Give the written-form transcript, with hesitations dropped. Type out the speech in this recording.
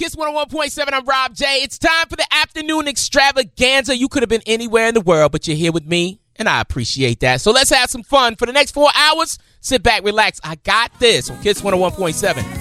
Kiss 101.7, I'm Rob J. It's time for the afternoon extravaganza. You could have been anywhere in the world, but you're here with me, and I appreciate that. So let's have some fun. For the next 4 hours, sit back, relax. I got this on Kiss 101.7.